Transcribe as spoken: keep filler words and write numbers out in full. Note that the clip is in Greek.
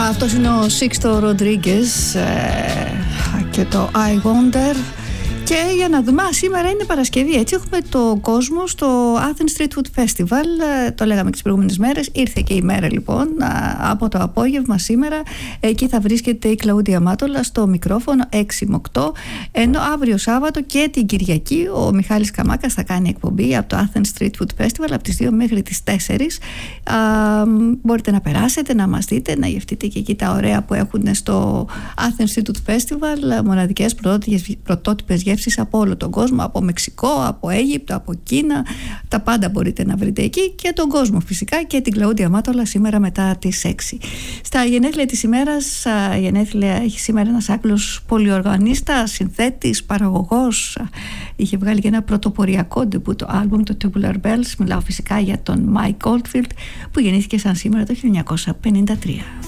Αυτός είναι ο Sixto Rodriguez ε, και το I Wonder. Και για να δούμε, α, σήμερα είναι Παρασκευή, έτσι έχουμε το κόσμο στο Athens Street Food Festival, το λέγαμε και τις προηγούμενες μέρες, ήρθε και η μέρα λοιπόν, από το απόγευμα σήμερα, εκεί θα βρίσκεται η Κλαούντια Μάτολα στο μικρόφωνο έξι με οκτώ, ενώ αύριο Σάββατο και την Κυριακή ο Μιχάλης Καμάκας θα κάνει εκπομπή από το Athens Street Food Festival από τις δύο μέχρι τις τέσσερις. Α, μπορείτε να περάσετε, να μας δείτε, να γευτείτε και εκεί τα ωραία που έχουν στο Athens Street Food Festival, μοναδικές πρωτότυπες γεύσεις από όλο τον κόσμο, από Μεξικό, από Αίγυπτο, από Κίνα, τα πάντα μπορείτε να βρείτε εκεί και τον κόσμο φυσικά και την Κλαούντια Μάτολα σήμερα μετά τις έξι. Στα γενέθλια της ημέρας, γενέθλια έχει σήμερα ένας Άγγλος πολυοργανίστας, συνθέτης, παραγωγός, είχε βγάλει και ένα πρωτοποριακό ντεμπούτο άλμπουμ, το Tubular Bells, μιλάω φυσικά για τον Mike Oldfield που γεννήθηκε σαν σήμερα το χίλια εννιακόσια πενήντα τρία.